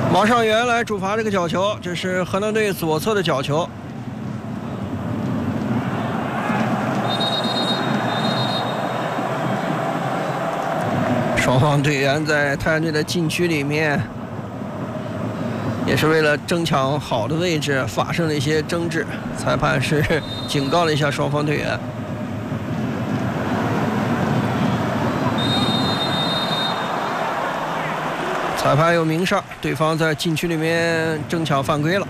马上元来主罚这个角球，这是河南队左侧的角球。双方队员在太阳队的禁区里面，也是为了争抢好的位置发生了一些争执，裁判是警告了一下双方队员。裁判有明哨，对方在禁区里面争抢犯规了。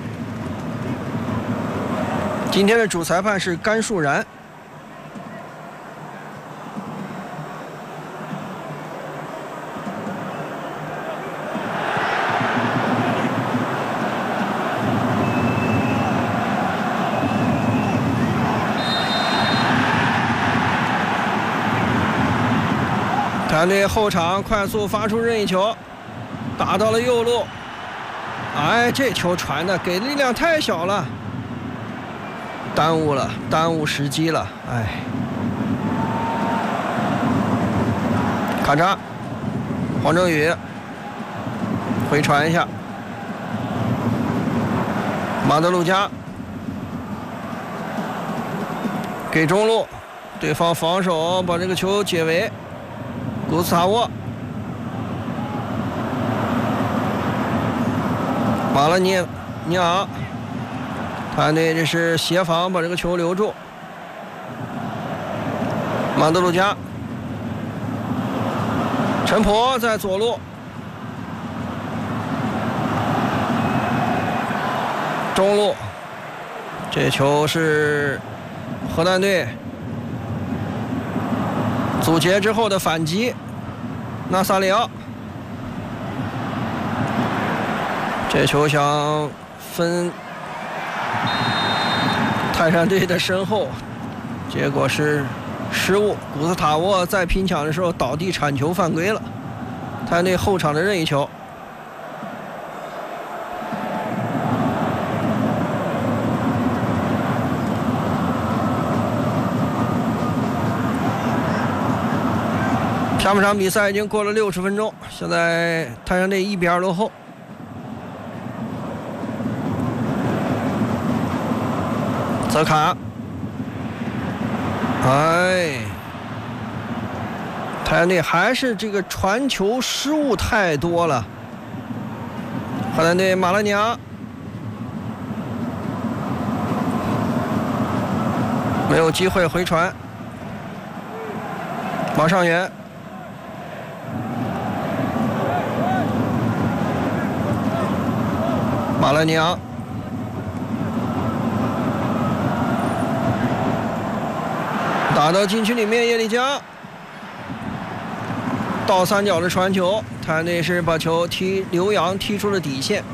今天的主裁判是甘树然。太阳队后场快速发出任意球，打到了右路。哎，这球传的给力量太小了，耽误时机了。哎，卡扎，黄正宇回传一下，马德鲁加给中路，对方防守把这个球解围。古斯塔沃，马勒尼昂，太阳队这是协防把这个球留住。马德鲁加，陈普在左路，中路，这球是河南队阻截之后的反击。纳萨里奥，这球想分泰山队的身后，结果是失误。古斯塔沃在拼抢的时候倒地铲球犯规了，泰山队后场的任意球。下半场比赛已经过了60分钟，现在泰山队1比2落后。泽卡，哎，泰山队还是这个传球失误太多了。河南队马勒尼昂没有机会回传，马上元。马勒尼昂，打到禁区里面，耶利加倒三角的传球，他那是把球刘洋踢出了底线。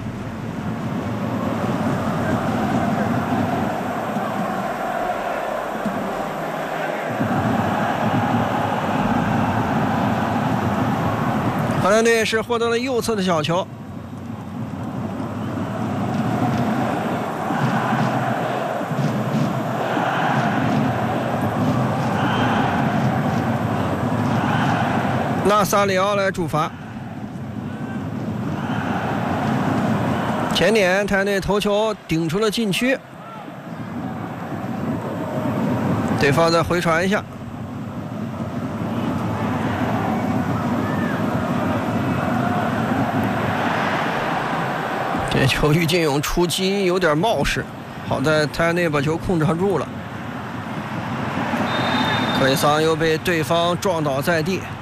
河南队是获得了右侧的小球。纳萨里奥来主罚，前点太阳队头球顶出了禁区，对方再回传一下，这球于金勇出击有点冒失，好在太阳队把球控制住了，克里桑又被对方撞倒在地。